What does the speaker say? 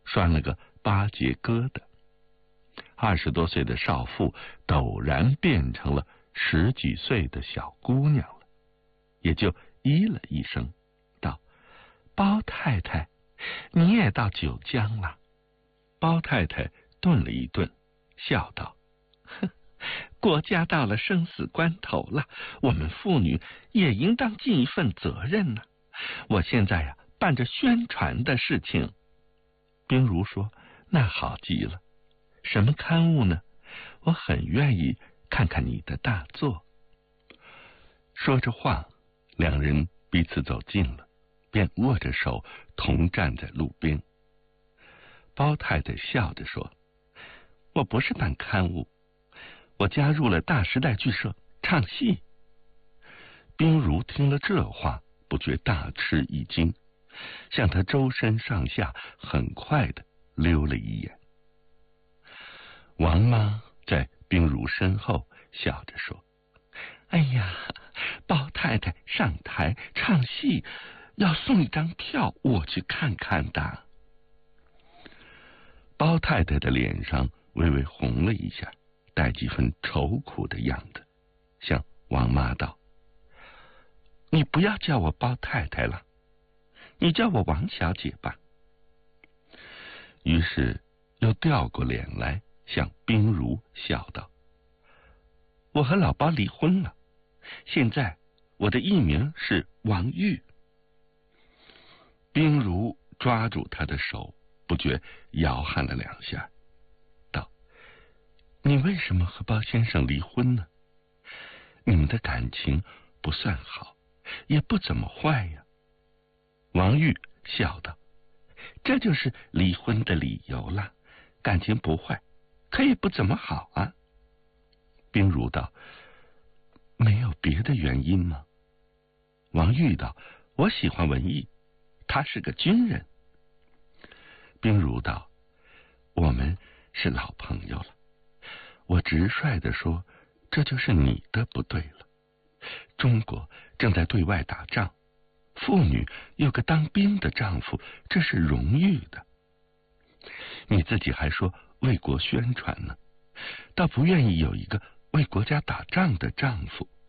拴了个8节疙瘩。20多岁的少妇陡然变成了10几岁的小姑娘了，也就咦了一声，道：“包太太，你也到九江了？”包太太顿了一顿，笑道：“哼，国家到了生死关头了，我们妇女也应当尽一份责任呢。我现在呀，办着宣传的事情。”冰如说：“那好极了，什么刊物呢？我很愿意看看你的大作。”说着话，两人彼此走近了，便握着手同站在路边。包太太笑着说：“我不是办刊物，我加入了大时代剧社唱戏。”冰如听了这话，不觉大吃一惊，向他周身上下很快的溜了一眼。王妈在冰如身后笑着说：“哎呀，包太太上台唱戏要送一张票，我去看看的。”包太太的脸上微微红了一下，带几分愁苦的样子，向王妈道：“你不要叫我包太太了，你叫我王小姐吧。”于是又掉过脸来，向冰如笑道：“我和老包离婚了，现在我的艺名是王玉。”冰如抓住他的手，不觉摇撼了2下，道：“你为什么和包先生离婚呢？你们的感情不算好，也不怎么坏呀。”王玉笑道：“这就是离婚的理由了，感情不坏，可以不怎么好啊。”冰如道：“没有别的原因吗？”王玉道：“我喜欢文艺，他是个军人。”冰如道：“我们是老朋友了，我直率地说，这就是你的不对了。中国正在对外打仗，妇女有个当兵的丈夫，这是荣誉的。你自己还说为国宣传呢，倒不愿意有一个为国家打仗的丈夫。